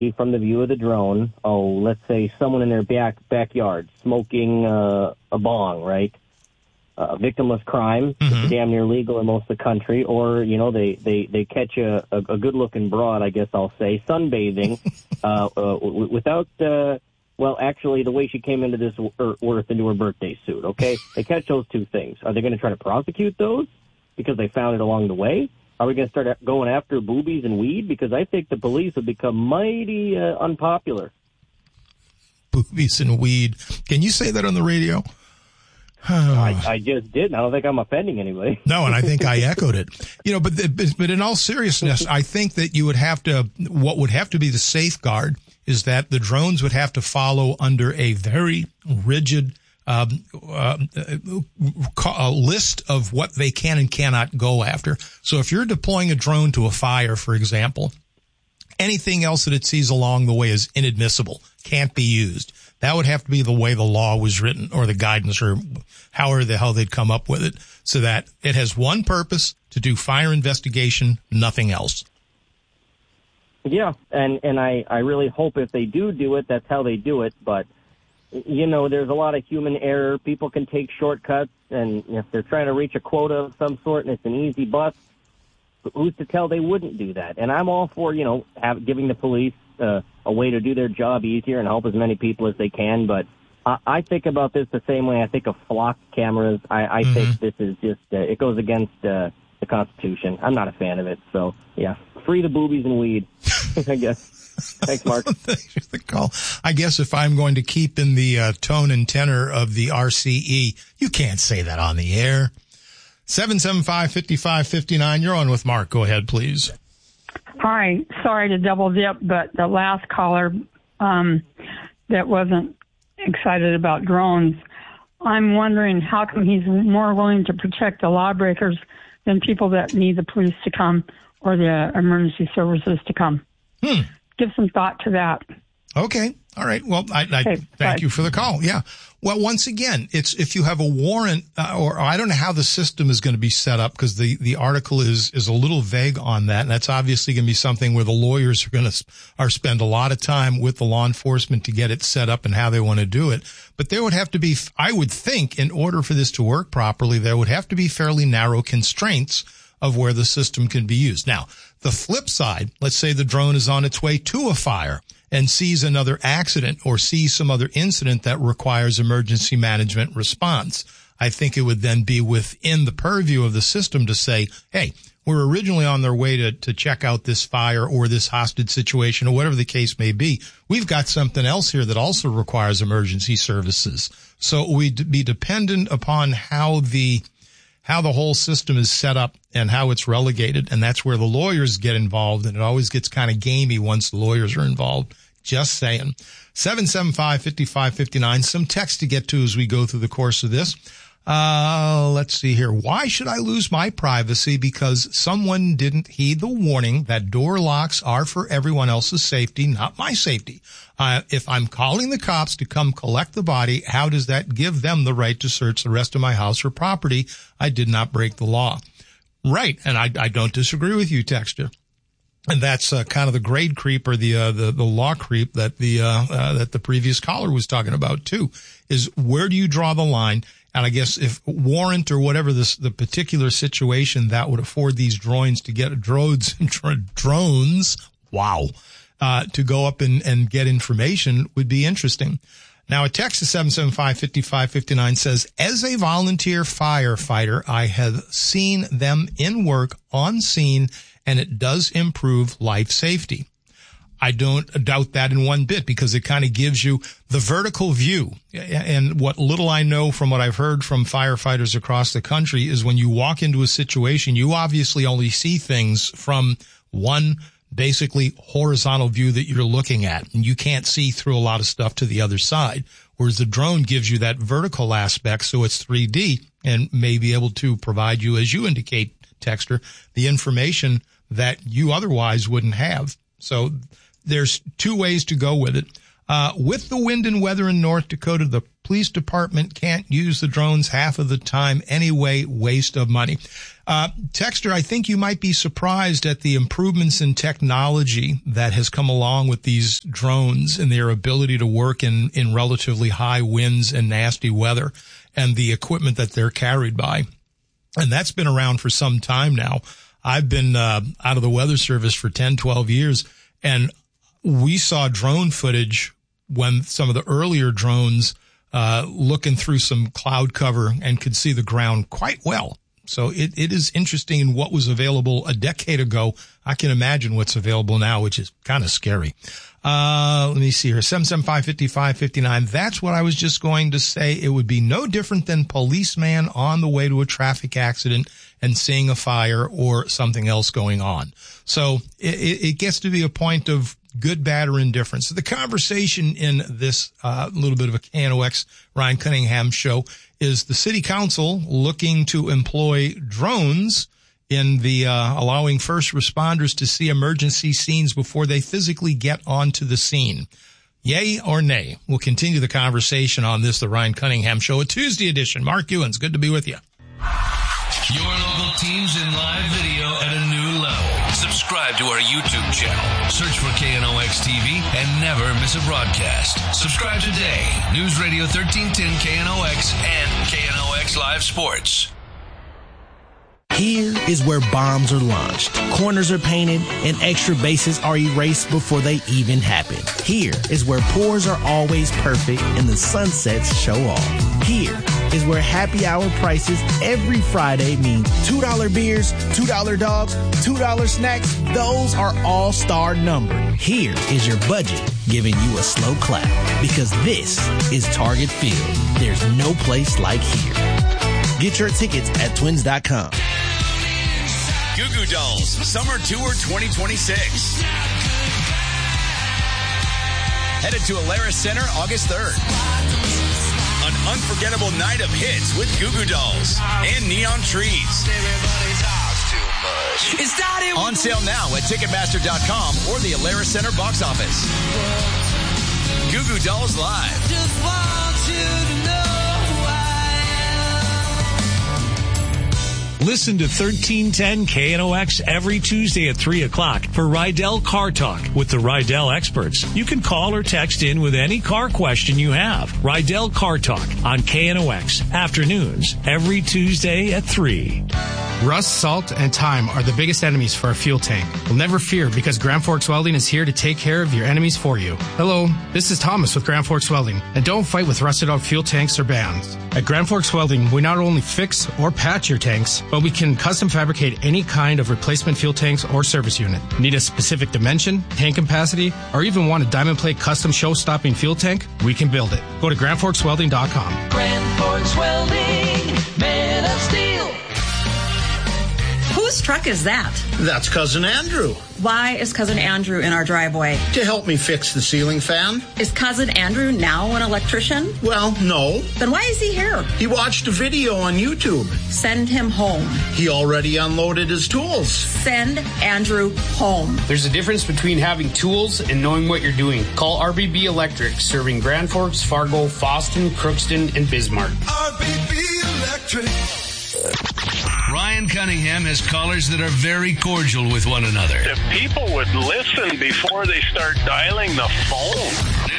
from the view of the drone, let's say someone in their backyard smoking a bong, right? Victimless crime, mm-hmm. damn near legal in most of the country, or, they catch a good-looking broad, I guess I'll say, sunbathing without, actually, the way she came into this earth into her birthday suit, okay? They catch those two things. Are they going to try to prosecute those because they found it along the way? Are we going to start going after boobies and weed? Because I think the police have become mighty unpopular. Boobies and weed. Can you say that on the radio? I just did. I don't think I'm offending anybody. No, and I think I echoed it. But in all seriousness, I think that what would have to be the safeguard is that the drones would have to follow under a very rigid list of what they can and cannot go after. So if you're deploying a drone to a fire, for example, anything else that it sees along the way is inadmissible, can't be used. That would have to be the way the law was written, or the guidance, or however the hell they'd come up with it, so that it has one purpose: to do fire investigation, nothing else. Yeah, and I really hope if they do it, that's how they do it. But, there's a lot of human error. People can take shortcuts, and if they're trying to reach a quota of some sort and it's an easy bust, who's to tell they wouldn't do that? And I'm all for, giving the police a way to do their job easier and help as many people as they can. But I think about this the same way I think of flock cameras. I mm-hmm. think this is just, it goes against the Constitution. I'm not a fan of it. So, yeah, free the boobies and weed, I guess. Thanks, Mark. Thanks for the call. I guess if I'm going to keep in the tone and tenor of the RCE, you can't say that on the air. 775-5559. You're on with Mark. Go ahead, please. Hi. Sorry to double dip, but the last caller that wasn't excited about drones, I'm wondering how come he's more willing to protect the lawbreakers than people that need the police to come or the emergency services to come. Give some thought to that. Okay. All right. Well, I thank you for the call. Yeah. Well, once again, it's if you have a warrant, or I don't know how the system is going to be set up, because the article is a little vague on that, and that's obviously going to be something where the lawyers are spend a lot of time with the law enforcement to get it set up and how they want to do it. But there would have to be, I would think, in order for this to work properly, there would have to be fairly narrow constraints of where the system can be used. Now, the flip side, let's say the drone is on its way to a fire and sees another accident or sees some other incident that requires emergency management response. I think it would then be within the purview of the system to say, hey, we're originally on their way to check out this fire or this hostage situation or whatever the case may be. We've got something else here that also requires emergency services. So we'd be dependent upon how the whole system is set up and how it's relegated. And that's where the lawyers get involved. And it always gets kind of gamey once the lawyers are involved. Just saying. 775-5559. Some text to get to as we go through the course of this. Let's see here. Why should I lose my privacy because someone didn't heed the warning that door locks are for everyone else's safety, not my safety? If I'm calling the cops to come collect the body, how does that give them the right to search the rest of my house or property? I did not break the law. Right. And I don't disagree with you, texter. And that's kind of the grade creep or the law creep that the previous caller was talking about too, is where do you draw the line? And I guess if warrant or whatever the particular situation that would afford these drones to get drones, wow, to go up and get information would be interesting. Now, a text to 775-5559 says, as a volunteer firefighter, I have seen them in work on scene, and it does improve life safety. I don't doubt that in one bit because it kind of gives you the vertical view. And what little I know from what I've heard from firefighters across the country is when you walk into a situation, you obviously only see things from one basically horizontal view that you're looking at, and you can't see through a lot of stuff to the other side. Whereas the drone gives you that vertical aspect, so it's 3D and may be able to provide you, as you indicate, texter, the information that you otherwise wouldn't have. So there's two ways to go with it. With the wind and weather in North Dakota, the police department can't use the drones half of the time anyway, waste of money. Texter, I think you might be surprised at the improvements in technology that has come along with these drones and their ability to work in relatively high winds and nasty weather, and the equipment that they're carried by. And that's been around for some time now. I've been out of the Weather Service for 10, 12 years, and we saw drone footage when some of the earlier drones looking through some cloud cover and could see the ground quite well. So it is interesting in what was available a decade ago. I can imagine what's available now, which is kind of scary. Let me see here. 775-5559. That's what I was just going to say. It would be no different than policeman on the way to a traffic accident and seeing a fire or something else going on. So it gets to be a point of good, bad, or indifference. So the conversation in this little bit of a KNOX Ryan Cunningham show is the city council looking to employ drones in the allowing first responders to see emergency scenes before they physically get onto the scene. Yay or nay? We'll continue the conversation on this, the Ryan Cunningham Show, a Tuesday edition. Mark Ewens, good to be with you. Your local teams in live video at a new level. Subscribe to our YouTube channel. Search for KNOX TV and never miss a broadcast. Subscribe today. News Radio 1310 KNOX and KNOX Live Sports. Here is where bombs are launched, corners are painted, and extra bases are erased before they even happen. Here is where pours are always perfect and the sunsets show off. Here is where happy hour prices every Friday mean $2 beers, $2 dogs, $2 snacks. Those are all-star numbered. Here is your budget giving you a slow clap, because this is Target Field. There's no place like here. Get your tickets at twins.com. Goo Goo Dolls Summer Tour 2026. Headed to Alara Center August 3rd. An unforgettable night of hits with Goo Goo Dolls and Neon Trees. On sale now at Ticketmaster.com or the Alara Center box office. Goo Goo Dolls Live. Just want you to know. Listen to 1310 KNOX every Tuesday at 3 o'clock for Rydell Car Talk with the Rydell experts. You can call or text in with any car question you have. Rydell Car Talk on KNOX afternoons every Tuesday at 3. Rust, salt, and time are the biggest enemies for a fuel tank. Well, never fear, because Grand Forks Welding is here to take care of your enemies for you. Hello, this is Thomas with Grand Forks Welding, and don't fight with rusted out fuel tanks or bands. At Grand Forks Welding, we not only fix or patch your tanks, but we can custom fabricate any kind of replacement fuel tanks or service unit. Need a specific dimension, tank capacity, or even want a diamond plate custom show-stopping fuel tank? We can build it. Go to GrandForksWelding.com. Grand Forks Welding, man of steel. Whose truck is that? That's Cousin Andrew. Why is Cousin Andrew in our driveway? To help me fix the ceiling fan. Is Cousin Andrew now an electrician? Well, no. Then why is he here? He watched a video on YouTube. Send him home. He already unloaded his tools. Send Andrew home. There's a difference between having tools and knowing what you're doing. Call RBB Electric, serving Grand Forks, Fargo, Fosston, Crookston, and Bismarck. RBB Electric. Ryan Cunningham has callers that are very cordial with one another. If people would listen before they start dialing the phone.